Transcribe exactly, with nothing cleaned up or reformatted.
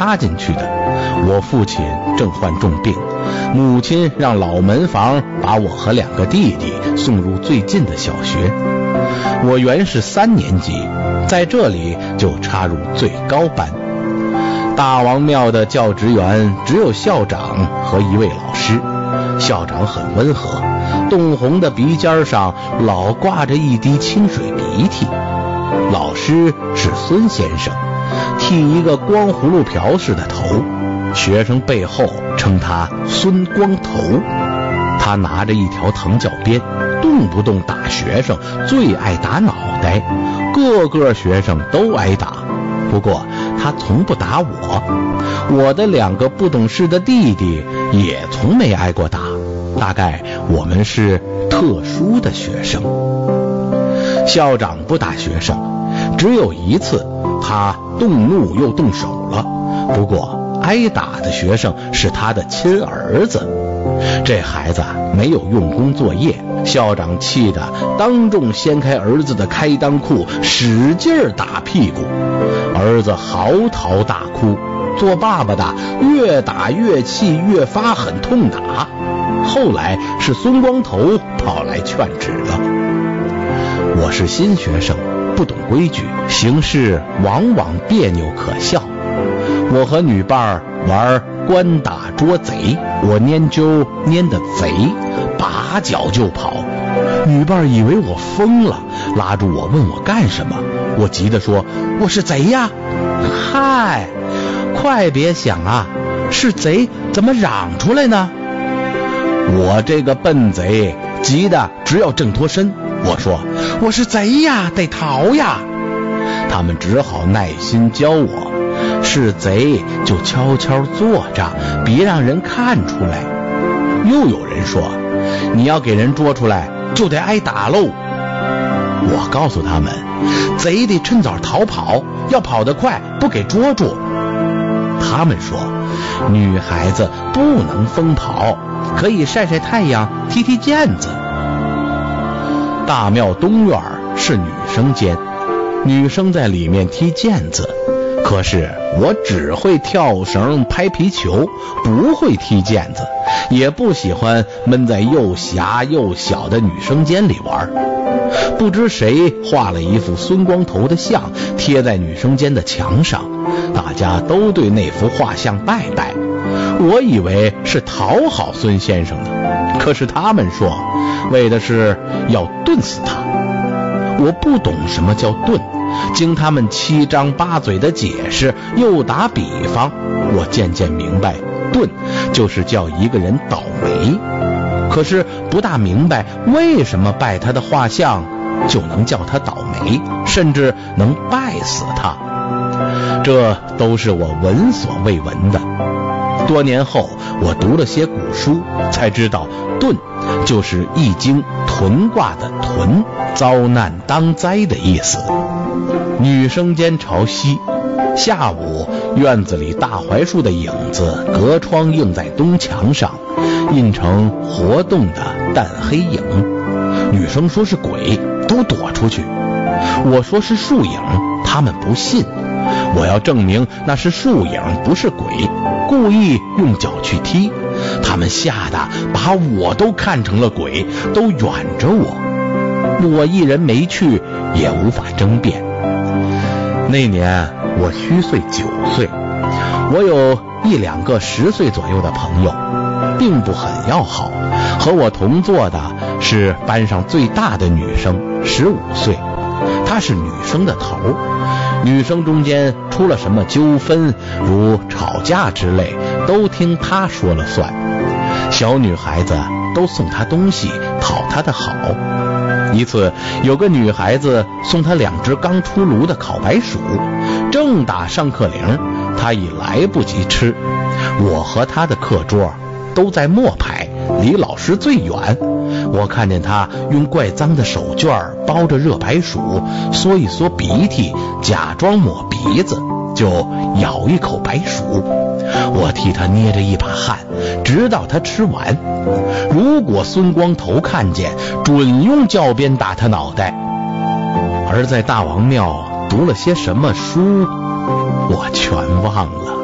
插进去的。我父亲正患重病，母亲让老门房把我和两个弟弟送入最近的小学。我原是三年级，在这里就插入最高班。大王庙的教职员只有校长和一位老师，校长很温和，冻红的鼻尖上老挂着一滴清水鼻涕。老师是孙先生，剃一个光葫芦瓢似的头，学生背后称他孙光头。他拿着一条藤教鞭，动不动打学生，最爱打脑袋，个个学生都挨打。不过他从不打我，我的两个不懂事的弟弟也从没挨过打，大概我们是特殊的学生。校长不打学生，只有一次他动怒又动手了，不过挨打的学生是他的亲儿子。这孩子没有用功作业，校长气得当众掀开儿子的开裆裤，使劲打屁股。儿子嚎啕大哭，做爸爸的越打越气，越发狠痛打。后来是孙光头跑来劝止了。我是新学生，不懂规矩，行事往往别扭可笑。我和女伴玩关打捉贼，我拈阄拈得贼，拔脚就跑。女伴以为我疯了，拉住我问我干什么。我急地说我是贼呀。嗨，快别想啊，是贼怎么嚷出来呢？我这个笨贼急得只要挣脱身。我说我是贼呀，得逃呀。他们只好耐心教我，是贼就悄悄坐着，别让人看出来。又有人说你要给人捉出来就得挨打喽。我告诉他们，贼得趁早逃跑，要跑得快，不给捉住。他们说女孩子不能疯跑，可以晒晒太阳，踢踢毽子。大庙东院是女生间，女生在里面踢毽子，可是我只会跳绳拍皮球，不会踢毽子，也不喜欢闷在又狭又小的女生间里玩。不知谁画了一幅孙光头的像贴在女生间的墙上，大家都对那幅画像拜拜。我以为是讨好孙先生的，可是他们说为的是要炖死他。我不懂什么叫炖，经他们七张八嘴的解释又打比方，我渐渐明白炖就是叫一个人倒霉。可是不大明白为什么拜他的画像就能叫他倒霉，甚至能拜死他。这都是我闻所未闻的。多年后我读了些古书，才知道遁就是易经屯卦的屯，遭难当灾的意思。女生间朝西，下午院子里大槐树的影子隔窗映在东墙上，印成活动的淡黑影。女生说是鬼，都躲出去。我说是树影，他们不信。我要证明那是树影不是鬼，故意用脚去踢，他们吓得把我都看成了鬼，都远着我。我一人没去，也无法争辩。那年我虚岁九岁，我有一两个十岁左右的朋友，并不很要好。和我同坐的是班上最大的女生，十五岁，她是女生的头。女生中间出了什么纠纷，如吵架之类，都听她说了算。小女孩子都送她东西，讨她的好。一次有个女孩子送她两只刚出炉的烤白薯，正打上课铃，她已来不及吃。我和她的课桌都在末排，离老师最远。我看见她用怪脏的手绢包着热白薯，缩一缩鼻涕，假装抹鼻子，就咬一口白薯。我替她捏着一把汗，直到她吃完。如果孙光头看见，准用教鞭打她脑袋。而在大王庙读了些什么书，我全忘了。